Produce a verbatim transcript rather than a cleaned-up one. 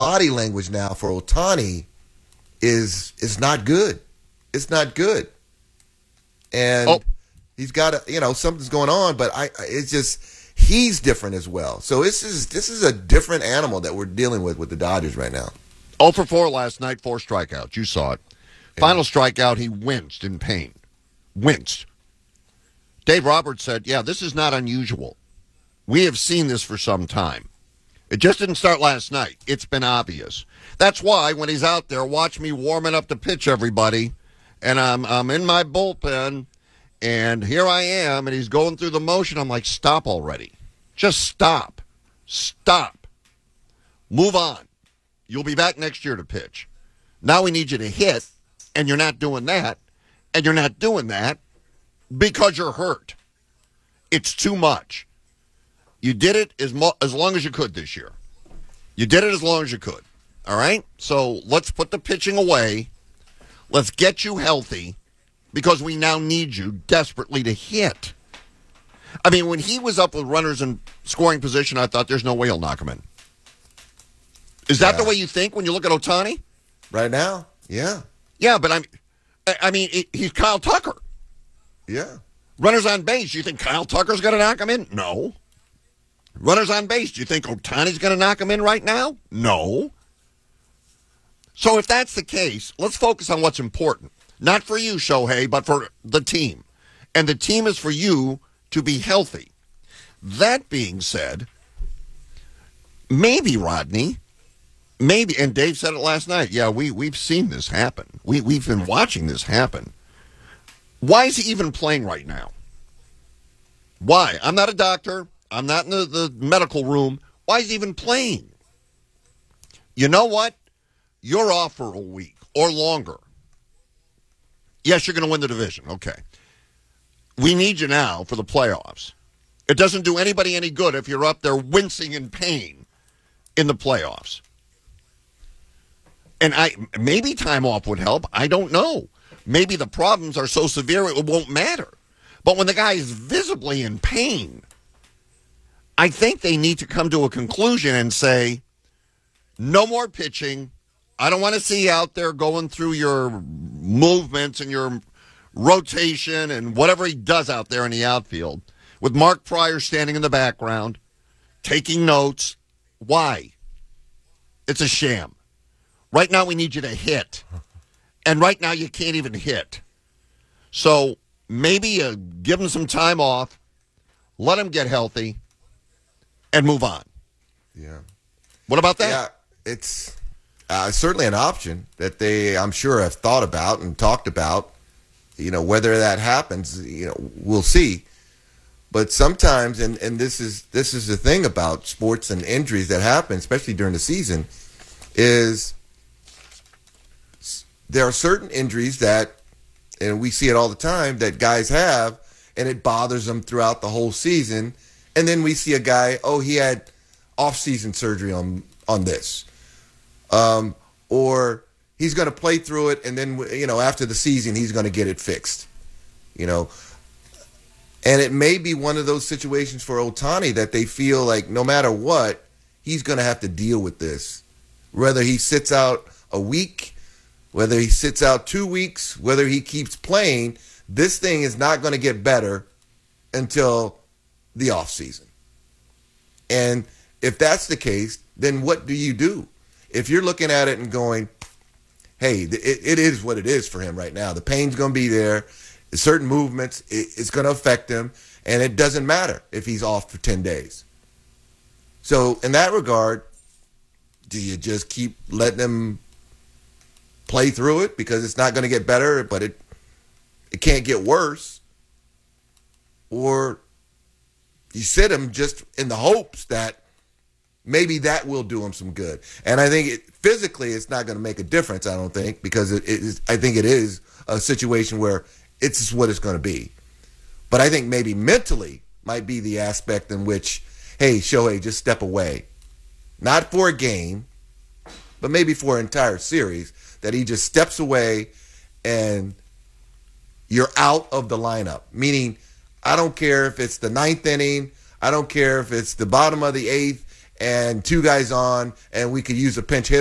body language now for Ohtani is is not good. It's not good. And oh. he's got a, you know, something's going on, but I it's just he's different as well. So this is this is a different animal that we're dealing with with the Dodgers right now. oh for four last night, four strikeouts. You saw it. Yeah. Final strikeout, he winced in pain. Winced. Dave Roberts said, yeah, this is not unusual. We have seen this for some time. It just didn't start last night. It's been obvious. That's why when he's out there, watch me warming up the pitch, everybody. And I'm I'm in my bullpen, and here I am, and he's going through the motion. I'm like, stop already. Just stop. Stop. Move on. You'll be back next year to pitch. Now we need you to hit, and you're not doing that, and you're not doing that because you're hurt. It's too much. You did it as, mo- as long as you could this year. You did it as long as you could. All right? So let's put the pitching away. Let's get you healthy because we now need you desperately to hit. I mean, when he was up with runners in scoring position, I thought there's no way he'll knock him in. Is that yeah. the way you think when you look at Ohtani? Right now, yeah. Yeah, but I'm, I mean, he's Kyle Tucker. Yeah. Runners on base, you think Kyle Tucker's going to knock him in? No. Runners on base, do you think Ohtani's going to knock him in right now? No. So if that's the case, let's focus on what's important. Not for you, Shohei, but for the team. And the team is for you to be healthy. That being said, maybe, Rodney, maybe, and Dave said it last night, yeah, we, we've seen this happen. We, we've been watching this happen. Why is he even playing right now? Why? I'm not a doctor. I'm not in the, the medical room. Why is he even playing? You know what? You're off for a week or longer. Yes, you're going to win the division. Okay. We need you now for the playoffs. It doesn't do anybody any good if you're up there wincing in pain in the playoffs. And I maybe time off would help. I don't know. Maybe the problems are so severe it won't matter. But when the guy is visibly in pain, I think they need to come to a conclusion and say, no more pitching. I don't want to see you out there going through your movements and your rotation and whatever he does out there in the outfield with Mark Pryor standing in the background, taking notes. Why? It's a sham. Right now we need you to hit. And right now you can't even hit. So maybe uh, give him some time off, let him get healthy, and move on. Yeah. What about that? Yeah, it's uh, certainly an option that they, I'm sure, have thought about and talked about. You know, whether that happens, you know, we'll see. But sometimes, and, and this is this is the thing about sports and injuries that happen, especially during the season, is there are certain injuries that, and we see it all the time, that guys have, and it bothers them throughout the whole season. And then we see a guy, oh, he had off-season surgery on on this. Um, or he's going to play through it, and then, you know, after the season, he's going to get it fixed. You know, and it may be one of those situations for Ohtani that they feel like no matter what, he's going to have to deal with this. Whether he sits out a week, whether he sits out two weeks, whether he keeps playing, this thing is not going to get better until the offseason. And if that's the case, then what do you do? If you're looking at it and going, hey, it, it is what it is for him right now. The pain's going to be there. Certain movements, it, it's going to affect him. And it doesn't matter if he's off for ten days. So in that regard, do you just keep letting him play through it because it's not going to get better, but it it can't get worse? Or you sit him just in the hopes that maybe that will do him some good. And I think it, physically it's not going to make a difference, I don't think, because it, it is, I think it is a situation where it's what it's going to be. But I think maybe mentally might be the aspect in which, hey, Shohei, just step away. Not for a game, but maybe for an entire series, that he just steps away and you're out of the lineup. Meaning, I don't care if it's the ninth inning, I don't care if it's the bottom of the eighth and two guys on and we could use a pinch hitter.